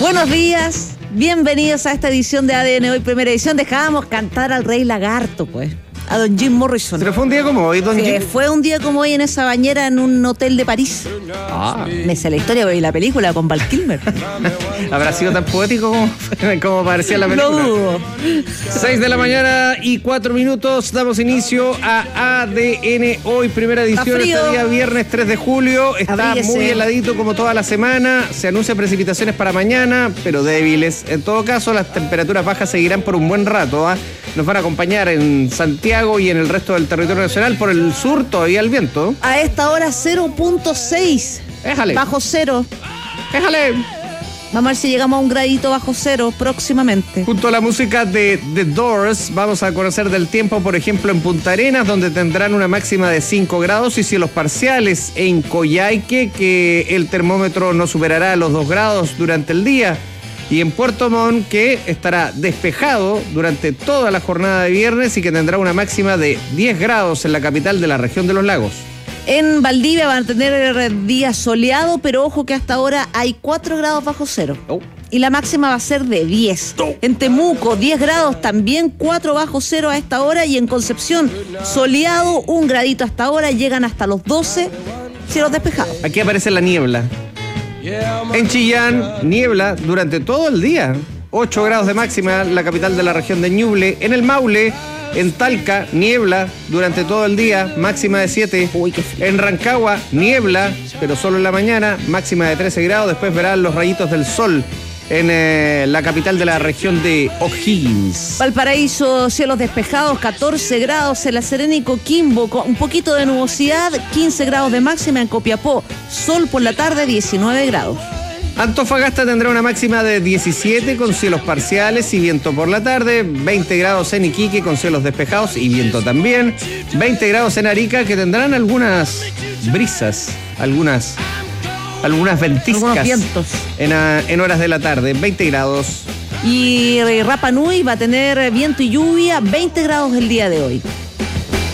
Buenos días, bienvenidos a esta edición de ADN Hoy, primera edición. Dejábamos cantar al Rey Lagarto, pues, a don Jim Morrison. Pero fue un día como hoy, don Jim. Fue un día como hoy en esa bañera en un hotel de París. Me sé la historia, y la película con Val Kilmer. ¿Habrá sido tan poético como parecía la película? Lo dudo. 6 de la mañana y 4 minutos. Damos inicio a ADN Hoy, primera edición. Este día viernes 3 de julio. Está Abríguese. muy heladito como toda la semana. Se anuncian precipitaciones para mañana, pero débiles. En todo caso, las temperaturas bajas seguirán por un buen rato. Nos van a acompañar en Santiago y en el resto del territorio nacional. Por el sur todavía el viento. A esta hora 0.6. Éjale. Bajo cero. Éjale. Vamos a ver si llegamos a un gradito bajo cero próximamente. Junto a la música de The Doors, vamos a conocer del tiempo, por ejemplo, en Punta Arenas, donde tendrán una máxima de 5 grados, y cielos parciales en Coyhaique, que el termómetro no superará los 2 grados durante el día. Y en Puerto Montt, que estará despejado durante toda la jornada de viernes y que tendrá una máxima de 10 grados en la capital de la región de los lagos. En Valdivia van a tener día soleado, pero ojo que hasta ahora hay 4 grados bajo cero. Y la máxima va a ser de 10. En Temuco, 10 grados, también 4 bajo cero a esta hora. Y en Concepción, soleado, 1 gradito hasta ahora, llegan hasta los 12, cielos despejados. Aquí aparece la niebla. En Chillán, niebla durante todo el día. 8 grados de máxima, la capital de la región de Ñuble. En el Maule, en Talca, niebla durante todo el día, máxima de 7. Uy, qué frío. En Rancagua, niebla, pero solo en la mañana, máxima de 13 grados. Después verán los rayitos del sol en la capital de la región de O'Higgins. Valparaíso, cielos despejados, 14 grados en La Serena y Coquimbo, con un poquito de nubosidad, 15 grados de máxima en Copiapó. Sol por la tarde, 19 grados. Antofagasta tendrá una máxima de 17 con cielos parciales y viento por la tarde, 20 grados en Iquique con cielos despejados y viento también, 20 grados en Arica, que tendrán algunas brisas, algunas ventiscas, Algunos vientos. en horas de la tarde, 20 grados. Y Rapa Nui va a tener viento y lluvia, 20 grados el día de hoy.